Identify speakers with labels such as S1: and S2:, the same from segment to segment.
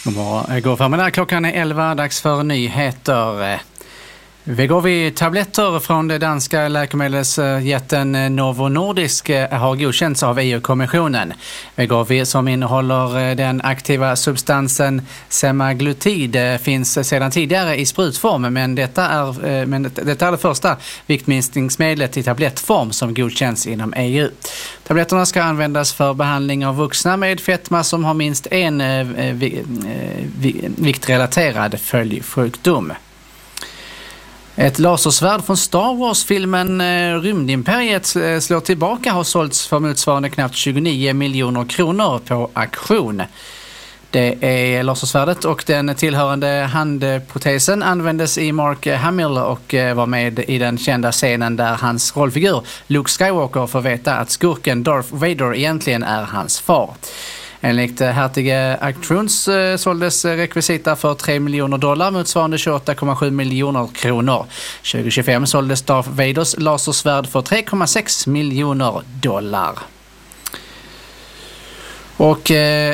S1: God förmiddag, klockan är 11, dags för nyheter. Wegovy-tabletter från det danska läkemedelsjätten Novo Nordisk har godkänts av EU-kommissionen. Wegovy, som innehåller den aktiva substansen semaglutid, finns sedan tidigare i sprutform, men detta är det första viktminskningsmedlet i tablettform som godkänns inom EU. Tabletterna ska användas för behandling av vuxna med fetma som har minst en viktrelaterad följdsjukdom. Ett lasersvärd från Star Wars-filmen Rymdimperiet slår tillbaka har sålts för motsvarande knappt 29 miljoner kronor på auktion. Det är lasersvärdet och den tillhörande handprotesen användes i Mark Hamill och var med i den kända scenen där hans rollfigur Luke Skywalker får veta att skurken Darth Vader egentligen är hans far. Enligt hertige Actrons såldes rekvisita för $3 miljoner motsvarande 28,7 miljoner kronor. 2025 såldes Darth Vaders lasersvärd för $3,6 miljoner. Och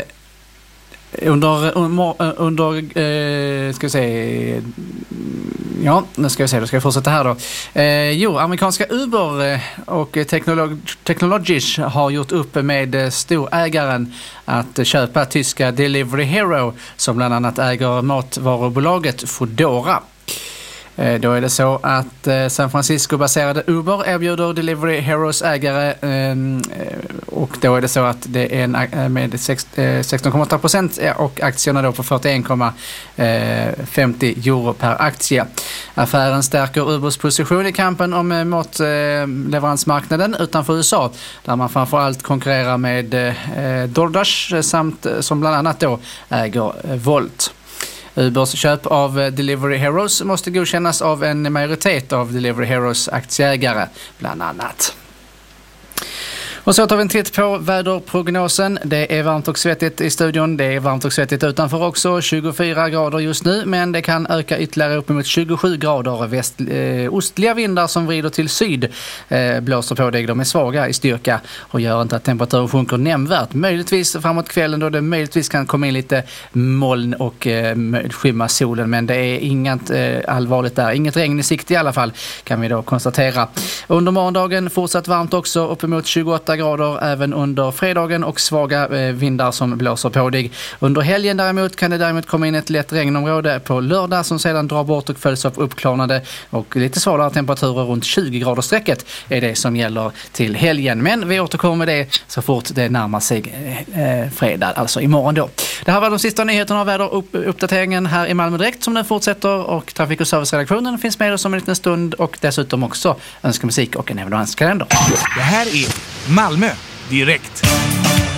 S1: då ska jag fortsätta här då. Amerikanska Uber och Technologies har gjort upp med storägaren att köpa tyska Delivery Hero, som bland annat äger matvarubolaget Foodora. Då är det så att San Francisco-baserade Uber erbjuder Delivery Heroes ägare och då är det så att det är med 16,8% och aktierna då på 41,50 euro per aktie. Affären stärker Ubers position i kampen om matleveransmarknaden utanför USA, där man framförallt konkurrerar med DoorDash samt som bland annat då äger Volt. Ubers köp av Delivery Heroes måste godkännas av en majoritet av Delivery Heroes aktieägare, bland annat. Och så tar vi en titt på väderprognosen. Det är varmt och svettigt i studion. Det är varmt och svettigt utanför också. 24 grader just nu, men det kan öka ytterligare upp mot 27 grader. Ostliga vindar som vrider till syd blåser på dig. De är svaga i styrka och gör inte att temperaturen sjunker nämnvärt. Möjligtvis framåt kvällen då det möjligtvis kan komma in lite moln och skymma solen. Men det är inget allvarligt där. Inget regn i sikt i alla fall, kan vi då konstatera. Under morgondagen fortsatt varmt också, uppemot 28 grader även under fredagen och svaga vindar som blåser på dig. Under helgen däremot kan det komma in ett lätt regnområde på lördag som sedan drar bort och följs av uppklarnade och lite svalare temperaturer runt 20 grader strecket är det som gäller till helgen. Men vi återkommer med det så fort det närmar sig fredag, alltså imorgon då. Det här var de sista nyheterna av väderuppdateringen här i Malmö Direkt som den fortsätter, och Trafik- och serviceredaktionen finns med oss om en liten stund och dessutom också önskemusik och en evenemangskalender.
S2: Det här är Malmö Direkt.